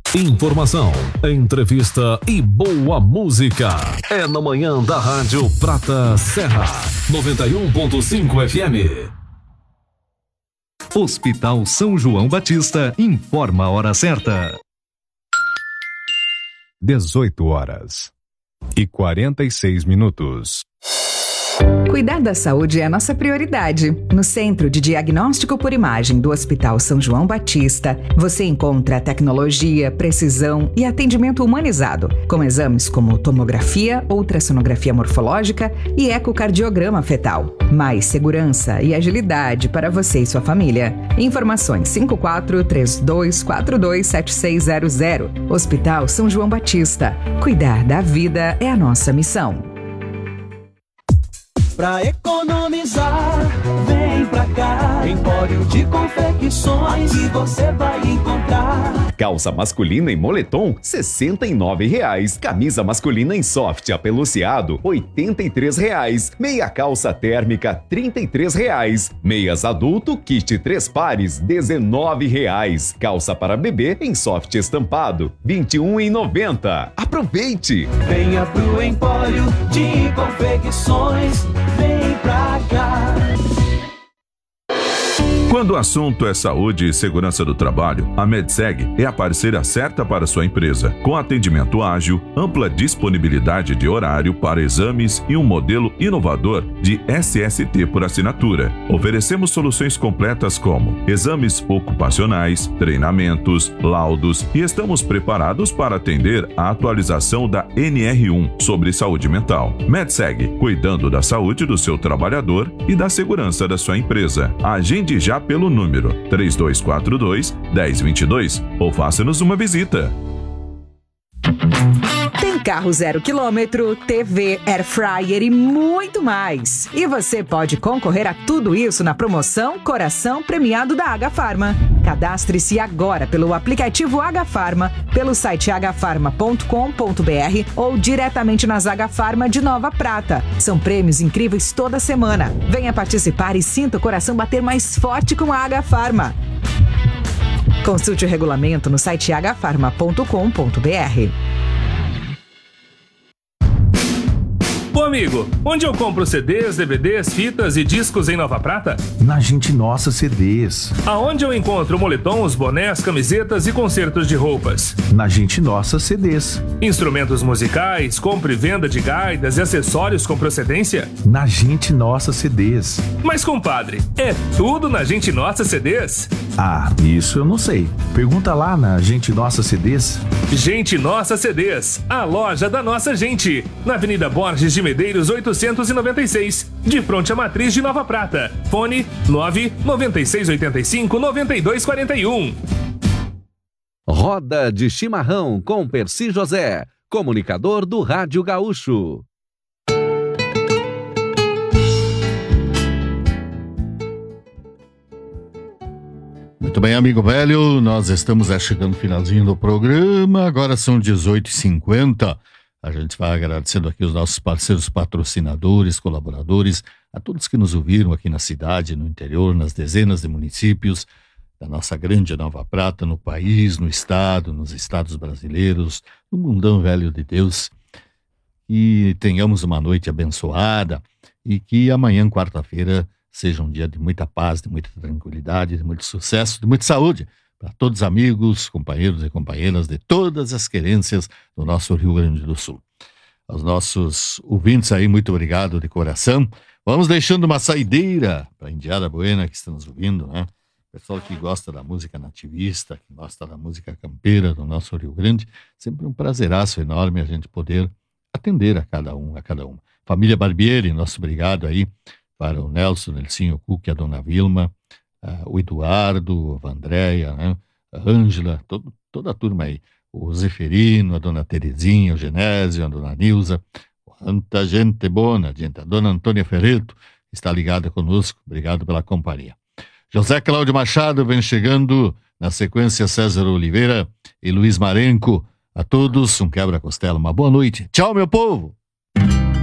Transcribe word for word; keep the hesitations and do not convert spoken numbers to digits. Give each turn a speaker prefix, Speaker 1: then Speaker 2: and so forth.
Speaker 1: Informação, entrevista e boa música. É na manhã da Rádio Prata Serra, noventa e um ponto cinco F M.
Speaker 2: Hospital São João Batista informa a hora certa. dezoito horas e quarenta e seis minutos.
Speaker 3: Cuidar da saúde é a nossa prioridade. No Centro de Diagnóstico por Imagem do Hospital São João Batista, você encontra tecnologia, precisão e atendimento humanizado, com exames como tomografia, ultrassonografia morfológica e ecocardiograma fetal. Mais segurança e agilidade para você e sua família. Informações cinco quatro três dois quatro dois sete seis zero zero. Hospital São João Batista. Cuidar da vida é a nossa missão.
Speaker 4: Pra economizar, vem pra cá. Empório de confecções que você vai encontrar.
Speaker 5: Calça masculina em moletom, sessenta e nove reais. Camisa masculina em soft apeluciado, oitenta e três reais. Meia calça térmica, trinta e três reais. Meias adulto, kit três pares, dezenove reais. Calça para bebê em soft estampado, vinte e um reais e noventa centavos. Aproveite!
Speaker 4: Venha pro Empório de Confecções. Vem pra cá.
Speaker 6: Quando o assunto é saúde e segurança do trabalho, a Medseg é a parceira certa para sua empresa, com atendimento ágil, ampla disponibilidade de horário para exames e um modelo inovador de S S T por assinatura. Oferecemos soluções completas como exames ocupacionais, treinamentos, laudos e estamos preparados para atender a atualização da N R um sobre saúde mental. Medseg, cuidando da saúde do seu trabalhador e da segurança da sua empresa. Agende já pelo número três dois quatro dois, um zero dois dois ou faça-nos uma visita.
Speaker 3: Tem carro zero quilômetro, T V, air fryer e muito mais. E você pode concorrer a tudo isso na promoção Coração Premiado da Agafarma. Cadastre-se agora pelo aplicativo Agafarma, pelo site agafarma ponto com ponto b r ou diretamente nas Agafarma de Nova Prata. São prêmios incríveis toda semana. Venha participar e sinta o coração bater mais forte com a Agafarma. Consulte o regulamento no site agafarma ponto com ponto b r.
Speaker 7: Ô amigo, onde eu compro C Ds, D V Ds, fitas e discos em Nova Prata?
Speaker 8: Na Gente Nossa C Ds.
Speaker 7: Aonde eu encontro moletons, bonés, camisetas e concertos de roupas?
Speaker 8: Na Gente Nossa C Ds.
Speaker 7: Instrumentos musicais, compra e venda de gaitas e acessórios com procedência?
Speaker 8: Na Gente Nossa C Ds.
Speaker 7: Mas compadre, é tudo na Gente Nossa C Ds?
Speaker 8: Ah, isso eu não sei. Pergunta lá na Gente Nossa C Ds.
Speaker 7: Gente Nossa C Ds, a loja da nossa gente. Na Avenida Borges de Medeiros oitocentos e noventa e seis, de frente à Matriz de Nova Prata. Fone nove nove seis oito cinco nove dois quatro um.
Speaker 2: Roda de Chimarrão com Percy José, comunicador do Rádio Gaúcho.
Speaker 9: Muito bem, amigo velho, nós estamos chegando no finalzinho do programa, agora são dezoito e cinquenta. A gente vai agradecendo aqui os nossos parceiros patrocinadores, colaboradores, a todos que nos ouviram aqui na cidade, no interior, nas dezenas de municípios da nossa grande Nova Prata, no país, no estado, nos estados brasileiros, no mundão velho de Deus. E tenhamos uma noite abençoada e que amanhã, quarta-feira, seja um dia de muita paz, de muita tranquilidade, de muito sucesso, de muita saúde. Para todos os amigos, companheiros e companheiras de todas as querências do nosso Rio Grande do Sul. Aos nossos ouvintes aí, muito obrigado de coração. Vamos deixando uma saideira para a Indiada Buena que está nos ouvindo, né? Pessoal que gosta da música nativista, que gosta da música campeira do nosso Rio Grande, sempre um prazeraço enorme a gente poder atender a cada um, a cada uma. Família Barbieri, nosso obrigado aí para o Nelson, Nelsinho, o Cuque, a Dona Vilma, Uh, o Eduardo, a Andréia, né? A Ângela, todo, toda a turma aí, o Zeferino, a Dona Terezinha, o Genésio, a Dona Nilza, quanta gente boa, gente, a Dona Antônia Ferreto está ligada conosco, obrigado pela companhia. José Cláudio Machado vem chegando, na sequência César Oliveira e Luiz Marenco, a todos um quebra-costela, uma boa noite, tchau meu povo!